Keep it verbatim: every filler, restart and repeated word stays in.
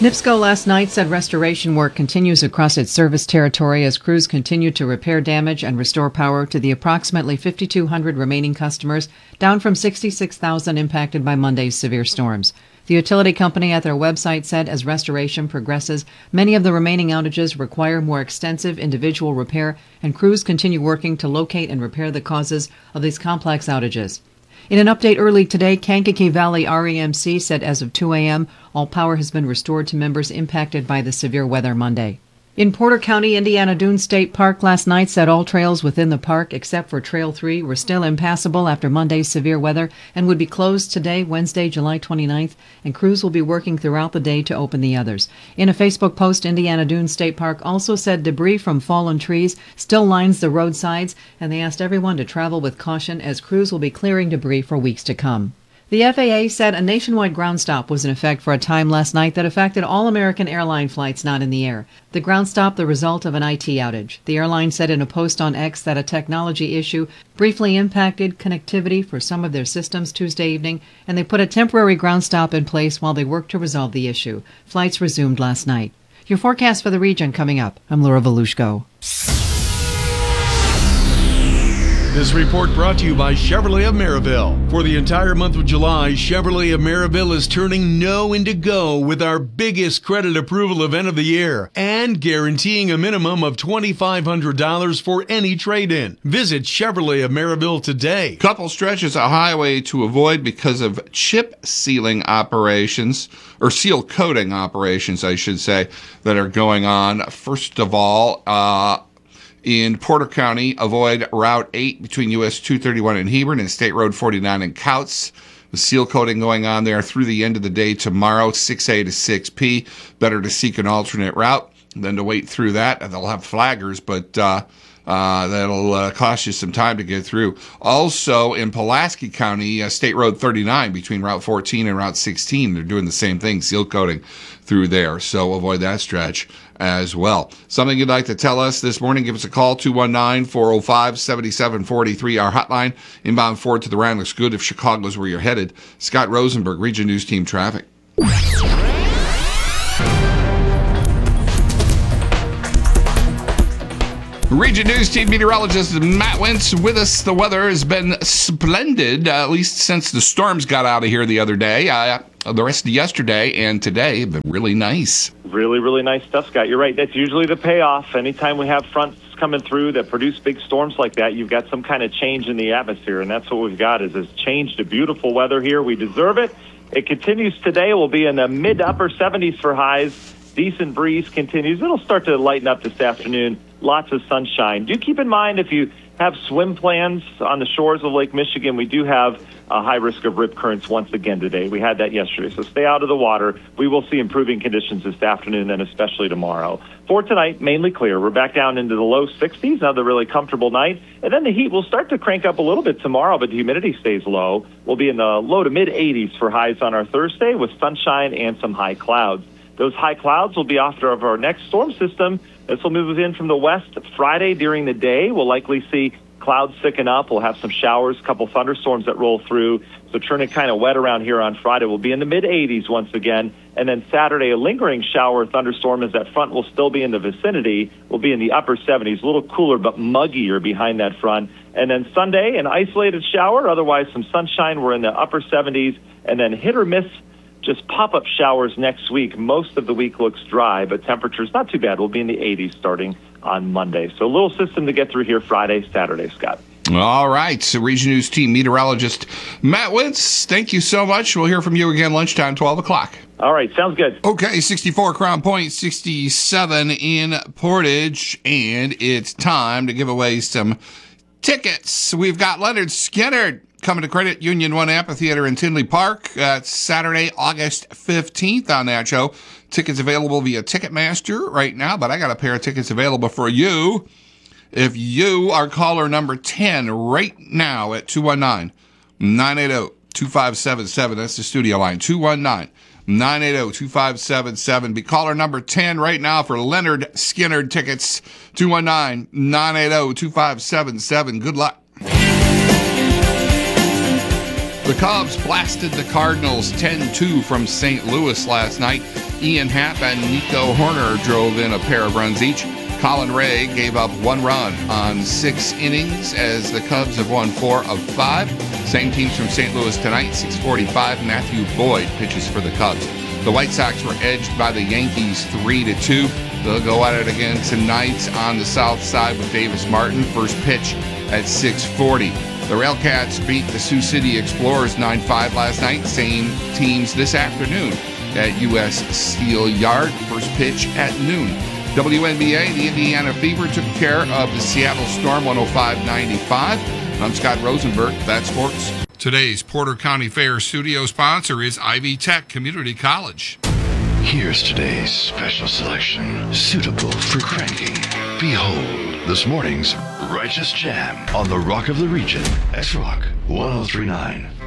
NIPSCO last night said restoration work continues across its service territory as crews continue to repair damage and restore power to the approximately five thousand two hundred remaining customers, down from sixty-six thousand impacted by Monday's severe storms. The utility company at their website said as restoration progresses, many of the remaining outages require more extensive individual repair, and crews continue working to locate and repair the causes of these complex outages. In an update early today, Kankakee Valley R E M C said as of two a.m., all power has been restored to members impacted by the severe weather Monday. In Porter County, Indiana Dunes State Park last night said all trails within the park, except for Trail three, were still impassable after Monday's severe weather and would be closed today, Wednesday, July twenty-ninth, and crews will be working throughout the day to open the others. In a Facebook post, Indiana Dunes State Park also said debris from fallen trees still lines the roadsides, and they asked everyone to travel with caution as crews will be clearing debris for weeks to come. The F A A said a nationwide ground stop was in effect for a time last night that affected all American airline flights not in the air. The ground stop the result of an I T outage. The airline said in a post on X that a technology issue briefly impacted connectivity for some of their systems Tuesday evening, and they put a temporary ground stop in place while they worked to resolve the issue. Flights resumed last night. Your forecast for the region coming up. I'm Laura Volushko. This report brought to you by Chevrolet of Maryville. For the entire month of July, Chevrolet of Maryville is turning no into go with our biggest credit approval event of the year and guaranteeing a minimum of two thousand five hundred dollars for any trade-in. Visit Chevrolet of Maryville today. Couple stretches of highway to avoid because of chip sealing operations, or seal coating operations, I should say, that are going on. First of all, uh, in Porter County, avoid Route eight between U S two thirty-one and Hebron and State Road forty-nine in Couts. The seal coating going on there through the end of the day tomorrow, six a to six p. Better to seek an alternate route than to wait through that. They'll have flaggers, but uh, uh, that'll uh, cost you some time to get through. Also, in Pulaski County, uh, State Road thirty-nine between Route fourteen and Route sixteen, they're doing the same thing, seal coating through there. So avoid that stretch as well. Something you'd like to tell us this morning, give us a call, two one nine, four oh five, seven seven four three, our hotline. Inbound Ford to the Rand looks good if Chicago's where you're headed. Scott Rosenberg, Region News Team Traffic. Region News Team meteorologist Matt Wentz with us. The weather has been splendid, uh, at least since the storms got out of here the other day. Uh, the rest of yesterday and today have been really nice. Really, really nice stuff, Scott. You're right. That's usually the payoff. Anytime we have fronts coming through that produce big storms like that, you've got some kind of change in the atmosphere, and that's what we've got is this change to beautiful weather here. We deserve it. It continues today. We'll be in the mid to upper seventies for highs. Decent breeze continues. It'll start to lighten up this afternoon. Lots of sunshine. Do keep in mind if you have swim plans on the shores of Lake Michigan, we do have a high risk of rip currents once again today. We had that yesterday, so stay out of the water. We will see improving conditions this afternoon and especially tomorrow. For tonight, mainly clear. We're back down into the low sixties, another really comfortable night. And then the heat will start to crank up a little bit tomorrow, but the humidity stays low. We'll be in the low to mid eighties for highs on our Thursday with sunshine and some high clouds. Those high clouds will be after of our next storm system. This will move in from the west Friday during the day. We'll likely see clouds thicken up. We'll have some showers, a couple thunderstorms that roll through. So turn it kind of wet around here on Friday. We'll be in the mid eighties once again. And then Saturday, a lingering shower thunderstorm as that front will still be in the vicinity. We'll be in the upper seventies, a little cooler but muggier behind that front. And then Sunday, an isolated shower. Otherwise, some sunshine. We're in the upper seventies. And then hit or miss, just pop-up showers next week. Most of the week looks dry, but temperatures not too bad. We'll be in the eighties starting on Monday. So a little system to get through here Friday, Saturday, Scott. All right. So Region News Team meteorologist Matt Wentz, thank you so much. We'll hear from you again lunchtime, twelve o'clock. All right. Sounds good. Okay. sixty-four Crown Point, sixty-seven in Portage, and it's time to give away some tickets. We've got Leonard Skinner coming to Credit Union One Amphitheater in Tinley Park. Uh, Saturday, August fifteenth on that show. Tickets available via Ticketmaster right now, but I got a pair of tickets available for you. If you are caller number ten right now at two one nine, nine eight zero, two five seven seven, that's the studio line, two one nine, nine eight zero, two five seven seven. Be caller number ten right now for Leonard Skinner tickets, two one nine, nine eight zero, two five seven seven. Good luck. The Cubs blasted the Cardinals ten two from Saint Louis last night. Ian Happ and Nico Horner drove in a pair of runs each. Colin Ray gave up one run on six innings as the Cubs have won four of five. Same teams from Saint Louis tonight, six forty-five. Matthew Boyd pitches for the Cubs. The White Sox were edged by the Yankees three to two. They'll go at it again tonight on the south side with Davis Martin. First pitch at six forty. The Railcats beat the Sioux City Explorers nine five last night. Same teams this afternoon at U S Steel Yard. First pitch at noon. W N B A, the Indiana Fever took care of the Seattle Storm one oh five ninety-five. I'm Scott Rosenberg. That's sports. Today's Porter County Fair studio sponsor is Ivy Tech Community College. Here's today's special selection, suitable for cranking. Behold, this morning's Righteous Jam on the Rock of the Region, S-Rock one oh three point nine.